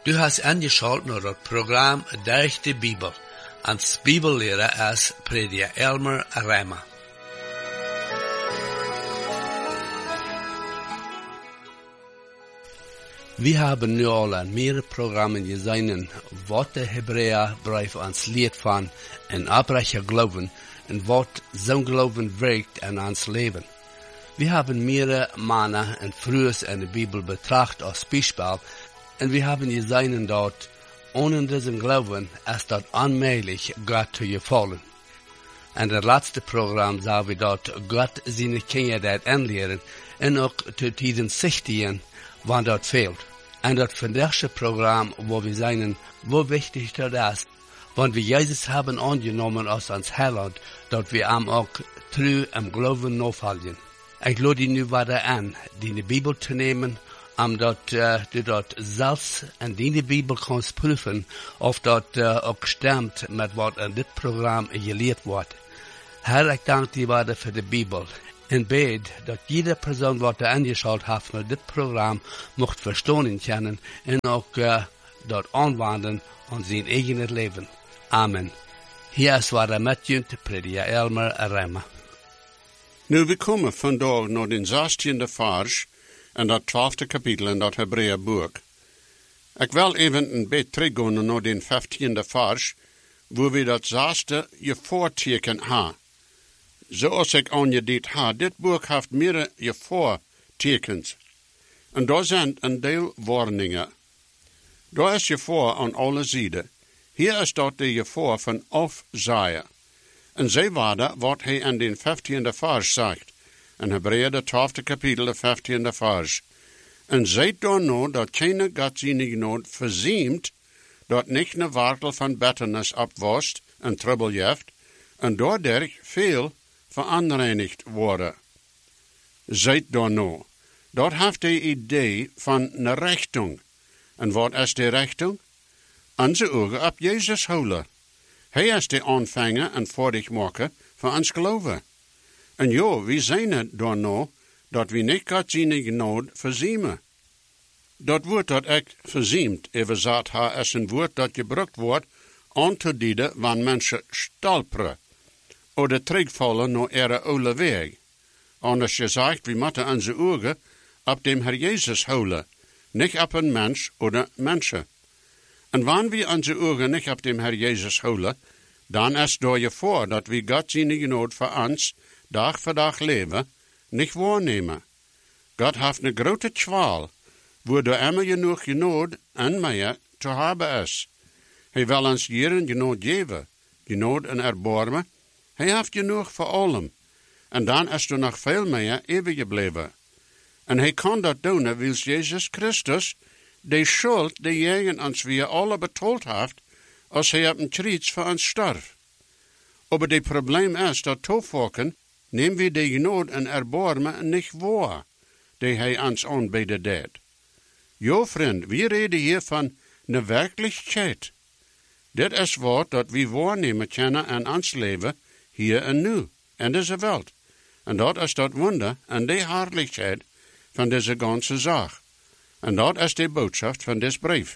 Du hast angeschaut naar het programma Durch de Bibel. Als Bibellehrer ist Prediger Elmer Reimer. Wir haben nu al aan mehrere programmen gezien wat de Hebräerbrief ons leert van een oprechter Glauben en wat zo'n Glauben werkt in ons leven. Wir haben mehrere Männer und Frühes in der Bibel betrachtet als Beispiel und wir haben gesehen, dass ohne diesen Glauben ist das unmöglich, Gott zu gefallen. In das letzte Programm sahen wir, dass Gott seine Kinder das anlehren und auch zu diesen sichtigen, wann das fehlt. Und das nächste Programm, wo wir sehen, wo wichtig das ist, wenn wir Jesus haben angenommen als uns Heiland, dass wir ihm auch treu im Glauben nachfolgen. Ik lade je nu verder aan, die Bibel te nemen, omdat du dat zelfs in die Bibel kannst prüfen, of dat ook stemt met wat in dit programma geleerd wordt. Herr, ik dank je verder voor de Bibel. En bid dat jede persoon wat er angeschaut heeft naar dit programma mocht verstaan kunnen en ook dat aanwenden aan zijn eigen leven. Amen. Hier is waar met je te predigen Elmer Reimer. Nu, we komen vandaag naar de 16e vers en dat 12e kapitel in dat Hebreeënboek. Ik wil even een beetje teruggaan naar de 15e vers, waar we dat 6e je voorteken hebben. Zoals ik aan je dit heb, dit boek heeft meerdere je voortekens. En daar zijn een deel warningen. Daar is je voor aan alle zijden. Hier is dat de je voor van afzaaien. En zij waren wat hij in de 15e vers zegt. In Hebreeën de 12e kapitel, de 15e vers. En zij dan nou dat keine Gottzinnige nood verziemt, dat niet een wartel van betternis opwast en trubbel heeft, en doordat veel veranreinigd worden. Zij dan nou, dat heeft de idee van een richting. En wat is die richting? Onze ogen op Jezus houden. Hij is de aanvanger en voordigmaker van ons geloven. En ja, we zijn het dan nou, dat we niet Godzijnige nood verziemen. Dat woord dat echt verziemt, even zat haar, is een woord dat gebruikt wordt aan te dienen wanneer mensen stolperen, of terugvallen naar ihre oude weg. Anders gezegd, we moeten onze ogen op dem Herr Jezus houden, niet op een mens of mensen. En wanneer we onze ogen niet op dem Herr Jezus houden, dan is door je voor dat we God zijn genade voor ons, dag voor dag leven, niet waarnemen. God heeft een grote zwaal, waardoor immer genoeg genade en meer te hebben is. Hij wil ons jaren genade geven, genade en erbarmen. Hij heeft genoeg voor allem. En dan is er nog veel meer eeuwig gebleven. En hij kan dat doen, wils Jezus Christus de schuld die jegen ons weer alle betaald heeft, als hij op een kruis voor ons stierf. Maar het probleem is dat toevallig nemen we de genade en erbarmen niet waar, die hij ons aanbieden deed. Jo, vriend, we reden hier van een werkelijkheid. Dit is wat dat we waarnemen kunnen in ons leven, hier en nu, in deze wereld. En dat is dat wonder en de heerlijkheid van deze ganze zaak. En dat is de boodschap van deze brief.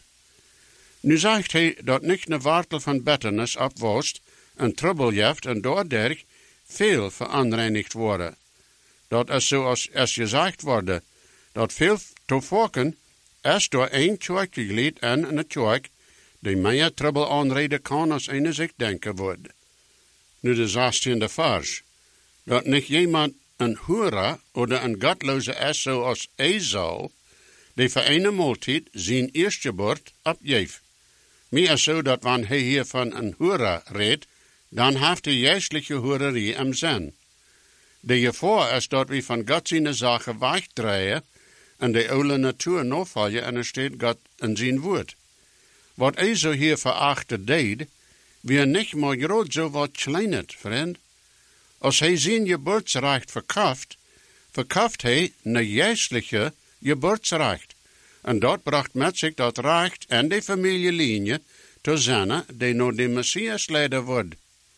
Nu zegt hij dat niet een wartel van betternis opwast en trubbel heeft en doordat veel veranreinigd worden. Dat is zoals es gezegd wordt, dat veel toevalken is door één tjoek geleid en een tjoek die meer trubbel aanreden kan als een zich denken wordt. Nu de 16e vers. Dat niet iemand een hoera of een godloze is zoals Esau, die voor een maaltijd zijn eerstgeboorte opgeeft. Meer is zo dat wanneer hij hier van een hoera redt, dan heeft de geestelijke hoererie im zin. De gevaar is dat we van God zijn zaken wegdraaien en de oude natuur navolgen en er staat God in zijn woord. Wat Esau hier verachte deed, weer niet maar groot zo wat kleinert, vriend. Als hij zijn geboortsrecht verkauft hij een geestelijke geboortsrecht. En dat bracht met zich dat recht en de familielinie te zijn die naar de Messias leiden wordt.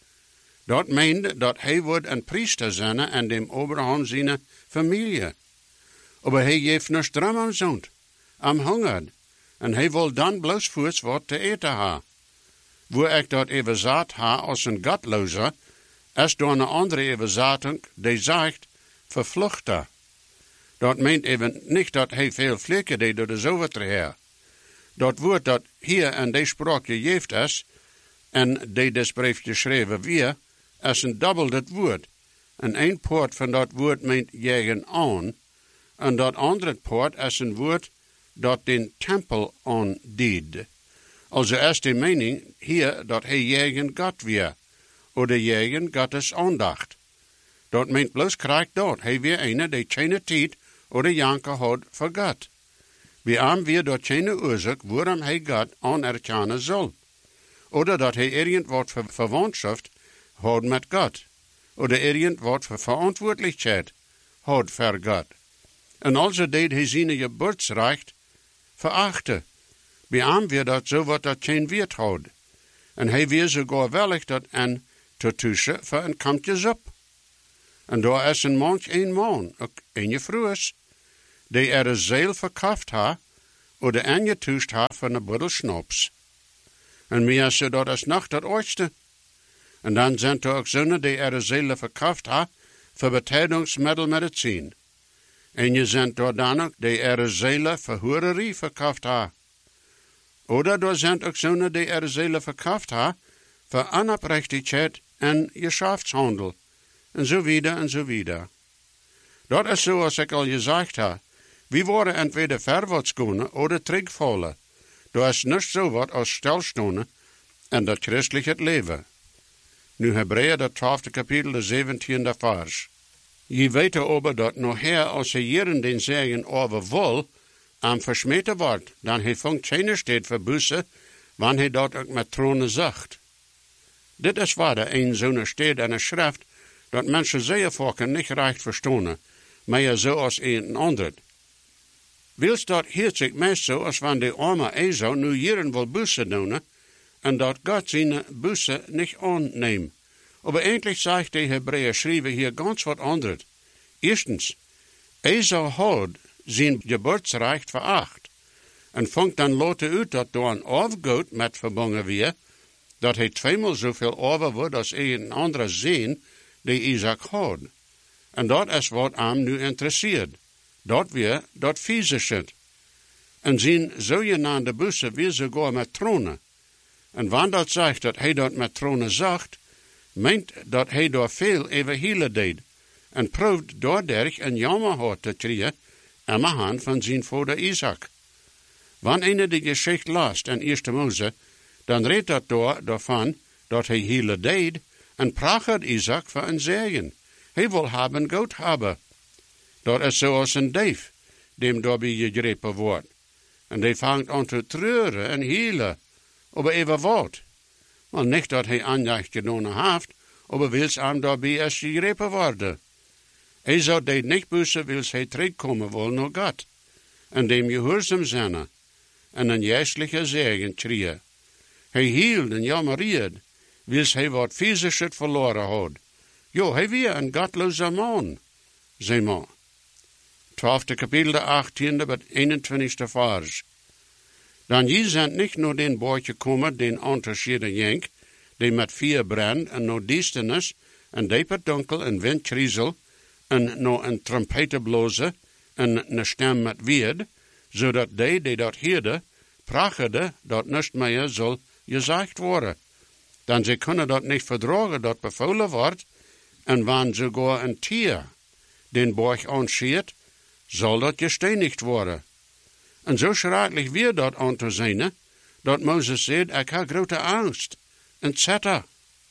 Dat meende dat hij wordt een priester zijn en dem Abraham zijn familie. Maar hij heeft nog stram am zond, am hungert, en hij wil dan bloos voets wat te eten ha. Wo ik dat even zaad ha als een godlozer, is door een andere even zating, die zegt, vervluchten. Dat meent even niet dat hij veel vlekken deed door de zoveter her. Dat woord dat hier in deze spraak gegeven is, en die des brief geschreven weer, is een dubbel dat woord. En een poort van dat woord meent jegen aan, en dat andere poort is een woord dat den tempel aandied. Also is de mening hier dat hij jegen God weer, oder jegen Gottes aandacht. Dat meent bloos krijgt dat hij weer een die geen tijd oder janken had voor God. Wie am weer dat geen oorzaak waarom hij God anerkennen zal. Oder dat hij irgendwat voor verwantschap had met God. Oder irgendwat voor verantwoordelijkheid had voor God. En also deed hij zijn geboortsrecht verachten. Wie am weer dat zo wat dat geen weert had. En hij weer sogar wellig dat en te tussen voor een kampjes op. En daar is een man, ook een vrouwes, die er een zeel verkauft ha, oder aangetuscht ha van een buddel schnaps. En meer zo dat is nog dat oorste. En dan zijn er ook zonen die er een zeel verkauft ha, voor betijdingsmiddelmedicijn. En je zijn er dan ook die er een zeel voor hoererie verkauft ha. Oder er zijn ook zonen die er een zeel verkauft ha, voor onoprechtigheid en geschäftshandel. En zo wieder en zo wieder. Dat is zoals ik al gezegd heb. We worden entweder verwaarts gaan oder terugvallen. Dat is niet zo wat als stilstonden en dat christelijke leven. Nu Hebreeën, dat 12e kapitel, de 17e vers. Je weet over dat nog her als hij jaren den zeggen over wil, am versmeten wordt, dan hij vangt geen steed verbussen, wanneer hij dat ook met tronen zegt. Dit is waar de een zo'n steed en een schrift, dat mensen zeer vaak niet recht verstaan, maar ja zo als een ander. Wils dat hield zich meest zo als wanneer de arme Esau nu jaren wil bussen doen, en dat God zijn bussen niet aanneemt. Maar eindelijk zegt de Hebreeën schrijven hier ganz wat anders. Eerstens, Esau had zijn geboortsrecht veracht, en vangt dan later uit dat door een afgoed met verbonden weer, dat hij tweemaal zoveel over wordt als een andere zin die Isaac had. En dat is wat hem nu interesseert. Dat weer dat fysische. En zijn zogenaamde bussen weer sogar met tronen. En wanneer dat zegt dat hij dat met tronen zegt, meent dat hij door veel overhielen deed. En proeft doorderg een jammerhart te krijgen aan de hand van zijn vader Isaac. Wanneer een de geschichte last in 1 Mose, dan redt dat daarvan dat hij hielen deed en prachert Isaac voor een zegen. Hij wil hebben goed hebben. Dat is zoals een dief, dem daarbij gegrepen wordt. En die vangt aan te treuren en hielen, aber even wat. Maar niet dat hij aandacht genomen heeft, aber wils hem daarbij is gegrepen worden. Hij zou dit niet bussen, wils hij terugkomen wil naar God. En dem gehoorzaam zijn, en een geestelijke zegen krijgen. Hij hield en jammeried, wils hij wat fysisch het verloren had. Jo, hij weer een godloze man, zei man. 12e kapitel, de 18e tot 21e vers. Dan je zijn niet naar den boord gekomen, den onderscheiden jenk, die met vuur brandt en naar duisternis, en dieper donker en windkriezel, en naar een trompete blozen, en een stem met weerd, zodat die dat heerde, pracherde, dat niet meer zal gezegd worden. Dan ze kunnen dat niet verdragen, dat bevolen wordt, en wanneer sogar een tier den borg aanschiet, zal dat gestenigd worden. En zo schrikkelijk weer dat aan te zijn, dat Mozes zegt, ik heb grote angst, etc.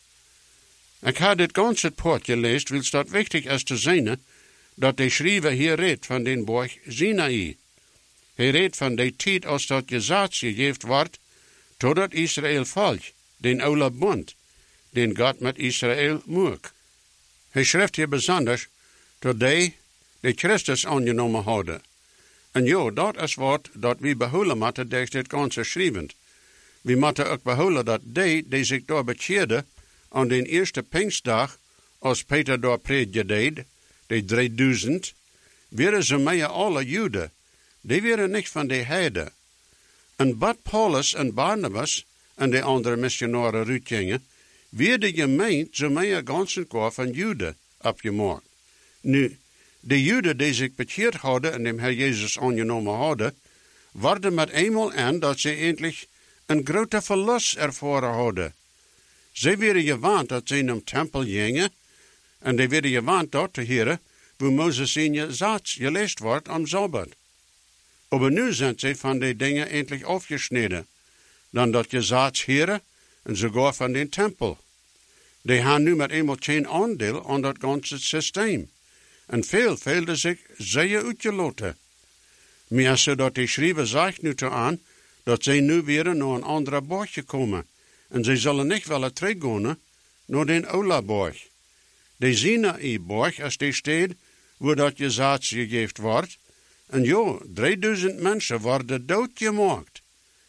Ik heb dit ganze poort gelezen, wils dat wichtig is te zijn, dat de schrijver hier redt van den borg Sinai. Hij redt van de tijd als dat gezag gegeven wordt, totdat Israël volk, den oude bond, den God met Israël maakt. Hij schrijft hier bijzonders tot die Christus aangenomen hadden. En ja, dat is wat dat we behouden moeten durch dit ganze schrijven. We moeten ook behouden dat die zich daar bekeerden aan den eerste Pinkstdag, als Peter daar predikte deed, de 3000, waren ze meer alle Joden. Die waren niet van de heiden. En bad Paulus en Barnabas en de andere missionaren uitgingen, weer de gemeente zo mee een ganse koor van Joden opgemaakt. Nu, de Joden die zich bekeerd hadden en dem Herr Jezus aangenomen hadden, waren met eenmaal aan dat ze eindelijk een grote verlust ervaren hadden. Ze werden gewend dat ze in een tempel gingen, en die werden gewend dat te horen, wo Mozes in je zaad gelezen wordt am Sabbat. Maar nu zijn ze van die dingen eindelijk afgesneden, dan dat je zaad horen en sogar van den tempel. Die hebben nu met eenmaal geen aandeel aan dat ganze systeem. En veel veelden zich zeer uitgelaten. Maar zodat die schrijver zegt nu te aan, dat zij nu weer naar een andere borg komen. En zij zullen niet willen teruggaan naar den oude borg. Die Sinai-borg, als die staat, waar dat je zaad gegeven wordt. En ja, 3000 mensen worden doodgemaakt.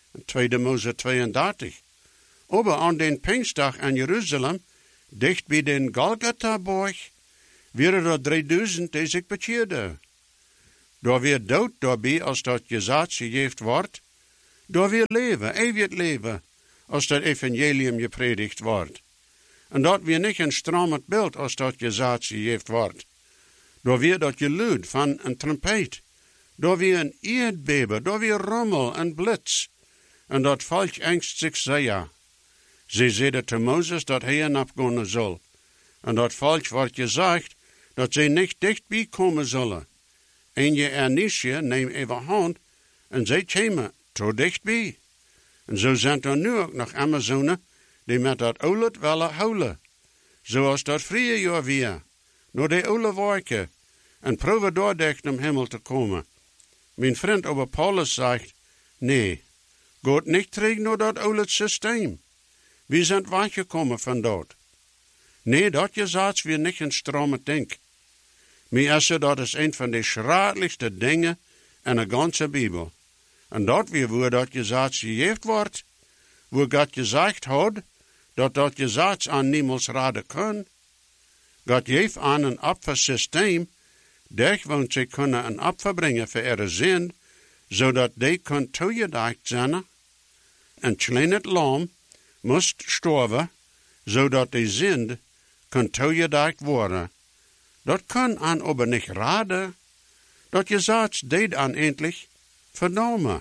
2 Mose 32. Maar aan den Pinkstdag in Jeruzalem, dicht bij den Golgotha-borg, waren er 3000 die zich bekeerden. Daar weer dood daarbij als dat je zaad gegeven wordt. Daar weer leven, eeuwig leven, als dat evangelium gepredikt wordt. En dat weer niet een stromend beeld als dat je zaad gegeven wordt. Daar weer dat je luid van een trompet. Daar weer een aardbeben, daar weer rommel en blitz. En dat volk angst zich zeer. Ze zeiden te Mozes dat hij een afgaan zal. En dat volk wordt gezegd dat ze niet dichtbij komen zullen. En je ernisje neem even hand en zij komen te dichtbij. En zo zijn er nu ook nog Amazonen die met dat oude willen houden. Zoals dat vrije jaar weer, naar de oude werken. En probeer door dicht om hemel te komen. Mijn vriend over Paulus zegt, nee, gaat niet terug naar dat oude systeem. We zijn weggekomen van dat. Nee, dat je zaad weer niet een strome denk. Maar dat is een van de schadelijkste dingen in de ganze Bibel. En dat weer waar dat je zaad gegeven wordt, waar God gezegd had, dat je zaad aan niemals raden kan. God geeft aan een opfersysteem, daar want ze kunnen een opfer brengen voor ihre zin, zodat die kan toegedacht zijn. Een klein lam moest sterven, zodat de zin kan toegedacht worden. Dat kan aan aber niet raden, dat je zaad deed aan eindelijk vernomen.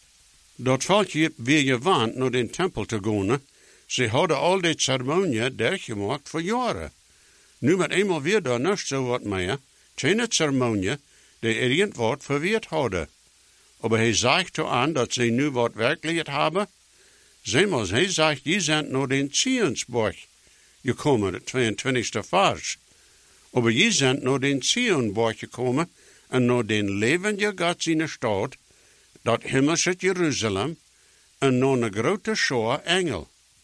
Dat volk weer gewend naar den tempel te gaan. Ze hadden al die ceremonie doorgemaakt voor jaren. Nu met eenmaal weer daar niet zo wat meer, geen ceremonie die irgend wat verweerd hadden. Maar hij zegt toe aan dat ze nu wat werkelijk hebben. Zeemals, hij zegt, die zijn naar den Zionsborg gekomen, de 22e vers. Maar je zijn naar den Zionborg gekomen en naar den levende God zijn stad, dat hemelse Jeruzalem, en naar een grote schar engel.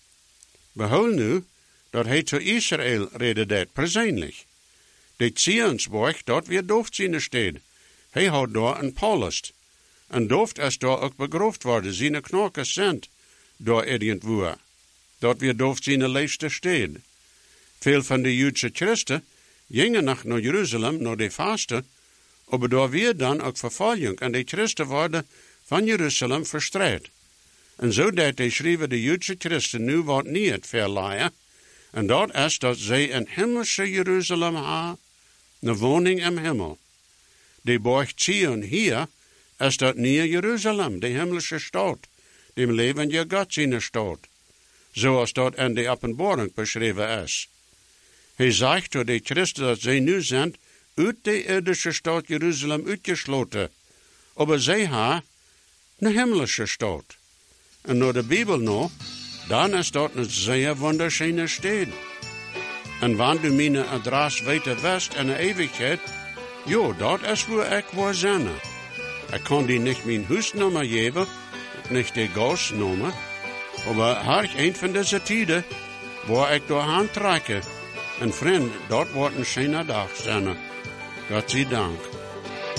Behoud nu, dat hij tot Israël reden deed, persoonlijk. De Zionsborg, dat weer dooft zijn stad. Hij had daar een palast. En dooft is daar ook begroofd worden, zijn knokken zijn daar irgendwo. Dat weer dooft zijn leefste stad. Veel van de Joodse christen gingen naar Jeruzalem, naar de vasten, maar daar weer dan ook vervolging. En de christen worden van Jeruzalem verstrijd. En zo deed de schrijver de Joodse christen nu wat niet verlaaien. En dat is dat zij een hemelse Jeruzalem hebben, een woning im hemel. De borg Zion hier is dat nieuwe Jeruzalem, de hemelse stad, dem levende God zijn stad. Zoals dat in de openbaring beschreven is. Hij zegt door de christen dat zij nu zijn uit de irdische stad Jeruzalem uitgesloten. Maar zij hebben een hemelse stad. En naar de Bibel nou, dan is dat een zeer wunderschöne stad. En wanneer du mijn adres weet west in de eeuwigheid, ja, dat is waar ik wil zijn. Ik kan die niet mijn huisnummer geven, niet de gasnummer, maar heb ik een van deze tijden waar ik doorheen trek. En vriend, dat wordt een schöne dag zijn. Gott sei Dank.